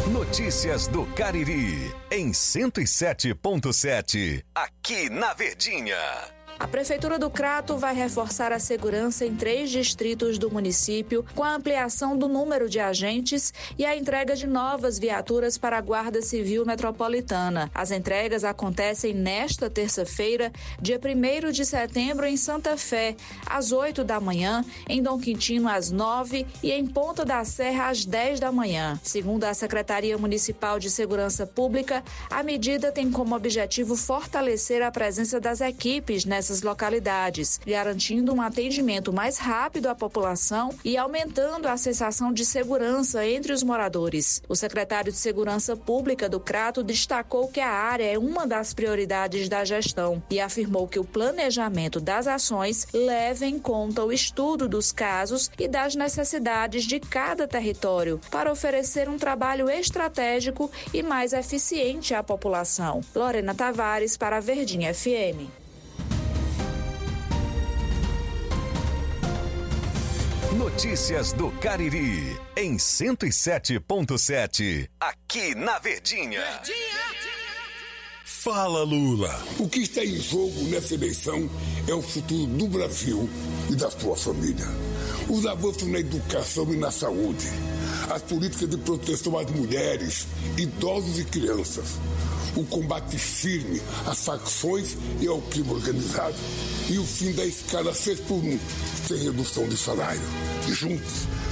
Notícias do Cariri, em 107.7, aqui na Verdinha. A Prefeitura do Crato vai reforçar a segurança em 3 distritos do município com a ampliação do número de agentes e a entrega de novas viaturas para a Guarda Civil Metropolitana. As entregas acontecem nesta terça-feira, dia 1º de setembro, em Santa Fé, às 8 da manhã, em Dom Quintino, às 9 e em Ponta da Serra, às 10 da manhã. Segundo a Secretaria Municipal de Segurança Pública, a medida tem como objetivo fortalecer a presença das equipes nessas localidades, garantindo um atendimento mais rápido à população e aumentando a sensação de segurança entre os moradores. O secretário de Segurança Pública do Crato destacou que a área é uma das prioridades da gestão e afirmou que o planejamento das ações leva em conta o estudo dos casos e das necessidades de cada território para oferecer um trabalho estratégico e mais eficiente à população. Lorena Tavares para a Verdinha FM. Notícias do Cariri, em 107.7, aqui na Verdinha. Fala, Lula. O que está em jogo nessa eleição é o futuro do Brasil e da sua família. Os avanços na educação e na saúde, as políticas de proteção às mulheres, idosos e crianças, o combate firme às facções e ao crime organizado e o fim da escala 6x1, sem redução de salário. E juntos